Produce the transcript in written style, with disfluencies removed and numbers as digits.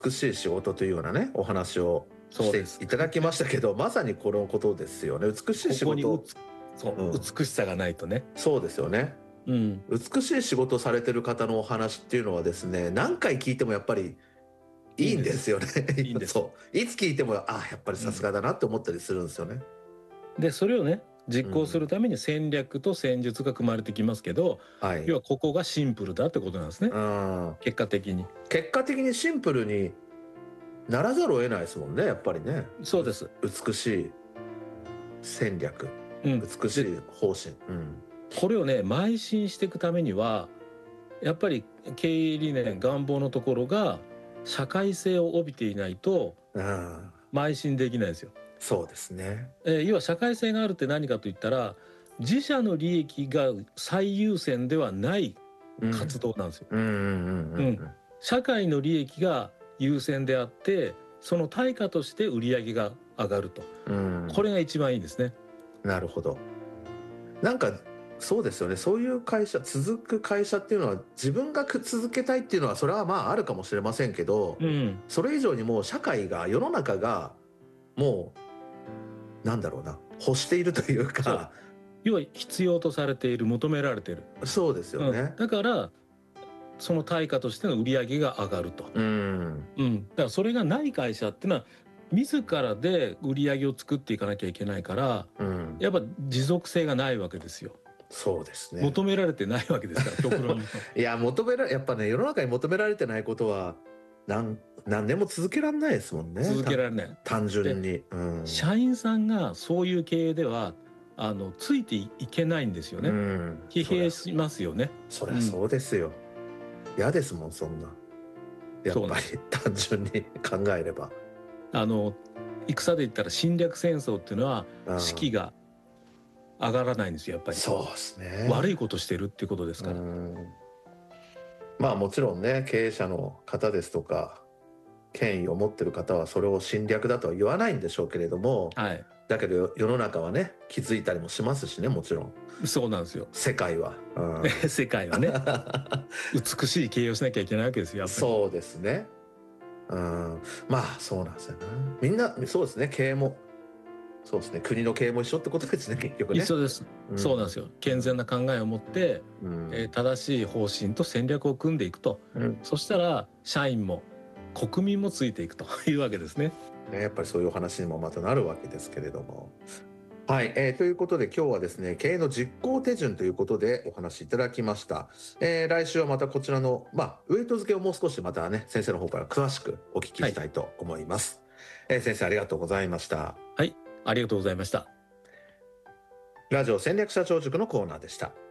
美しい仕事というようなねお話をしていただきましたけど、まさにこのことですよね。美しい仕事、 美しさがないとね。 そうですよね、美しい仕事されてる方のお話っていうのはですね、何回聞いてもやっぱりいいんですよね。そういつ聞いてもやっぱりさすがだなって思ったりするんですよね。 でそれをね実行するために戦略と戦術が組まれてきますけど、要はここがシンプルだってことなんですね。結果的にシンプルにならざるを得ないですもんね、やっぱりね。 そうです。 美しい戦略、美しい方針、 これをね邁進していくためにはやっぱり経営理念願望のところが社会性を帯びていないと邁進できないですよ。 そうですね。 要は社会性があるって何かといったら自社の利益が最優先ではない活動なんですよ。社会の利益が優先であってその対価として売り上げが上がると、これが一番いいですね。 なるほど。なんかそうですよね。そういう会社、続く会社っていうのは自分が続けたいっていうのはそれはまああるかもしれませんけど、それ以上にもう社会が世の中がもうなんだろうな欲しているというか、 要は必要とされている、求められている。 そうですよね。 だからその対価としての売り上げが上がると。だからそれがない会社っていうのは自らで売り上げを作っていかなきゃいけないから、やっぱ持続性がないわけですよ。 そうですね。 求められてないわけですから極論にいややっぱね世の中に求められてないことは何年も続けられないですもんね。 続けられない。 単純に、 社員さんがそういう経営ではついていけないんですよね。疲弊しますよね。 そりゃそうですよ。嫌ですもんそんな。やっぱり単純に考えれば。 戦で言ったら侵略戦争っていうのは士気が上がらないんですよやっぱり。 そうですね。 悪いことしてるっていうことですから。 まあもちろんね経営者の方ですとか権威を持ってる方はそれを侵略だとは言わないんでしょうけれども、だけど世の中はね気づいたりもしますしね、もちろん。 そうなんですよ。 世界は、 世界はね美しい経営をしなきゃいけないわけですよやっぱり。 そうですね。まあそうなんですよね。みんなそうですね。経営もそうですね。国の経営も一緒ってことですね結局ね。 一緒です。そうなんですよ。健全な考えを持って、正しい方針と戦略を組んでいくと、そしたら社員も国民もついていくというわけですね。 やっぱりそういうお話にもまたなるわけですけれども。はい、ということで今日はですね経営の実行手順ということでお話しいただきました。来週はまたこちらのウエイト付けをもう少しまたね先生の方から詳しくお聞きしたいと思います。先生ありがとうございました。 はい、ありがとうございました。 ラジオ戦略社長塾のコーナーでした。